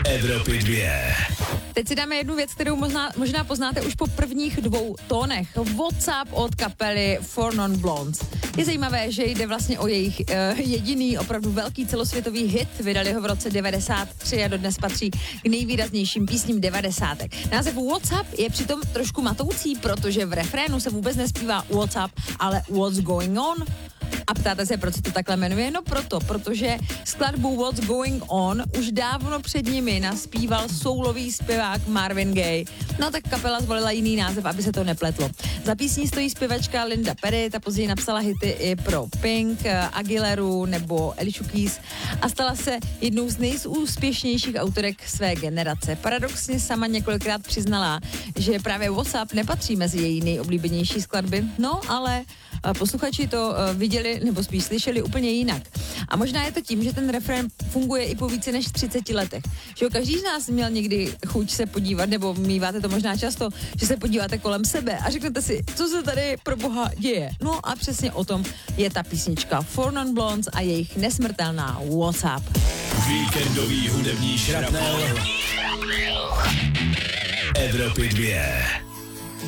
Evropy 2. Teď si dáme jednu věc, kterou možná poznáte už po prvních 2 tónech. WhatsApp od kapely Four Non Blondes. Je zajímavé, že jde vlastně o jejich jediný opravdu velký celosvětový hit. Vydali ho v roce 93 a dodnes patří k nejvýraznějším písním 90. Název WhatsApp je přitom trošku matoucí, protože v refrénu se vůbec nespívá WhatsApp, ale What's Going On. A ptáte se, proč se to takhle jmenuje? No protože skladbu What's Going On už dávno před nimi naspíval soulový zpěvák Marvin Gaye. No tak kapela zvolila jiný název, aby se to nepletlo. Za písní stojí zpěvačka Linda Perry, ta později napsala hity i pro Pink, Aguileru nebo Alicia Keys a stala se jednou z nejúspěšnějších autorek své generace. Paradoxně sama několikrát přiznala, že právě WhatsApp nepatří mezi její nejoblíbenější skladby, no ale posluchači to viděli, nebo spíš slyšeli úplně jinak. A možná je to tím, že ten refrén funguje i po více než 30 letech. Že jo, každý z nás měl někdy chuť se podívat, nebo míváte to možná často, že se podíváte kolem sebe a řeknete si, co se tady pro boha děje. No a přesně o tom je ta písnička Four Non Blondes a jejich nesmrtelná WhatsApp. Víkendový hudební šrapnel Evropy 2.